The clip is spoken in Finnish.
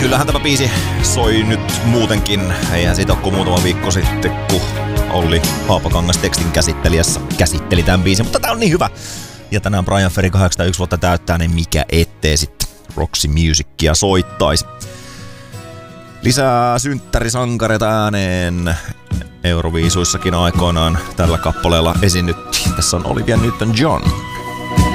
kyllähän tämä biisi soi nyt muutenkin. Eihän siitä ole kuin muutama viikko sitten, kun Olli Haapakangas tekstin käsitteli tämän biisin. Mutta tää on niin hyvä. Ja tänään Bryan Ferry 81 vuotta täyttää, niin mikä ettei sitten Roxy Musicia soittaisi. Lisää synttärisankareita ääneen. Euroviisuissakin aikoinaan tällä kappaleella esiinnyttiin. Tässä on Olivia Newton-John.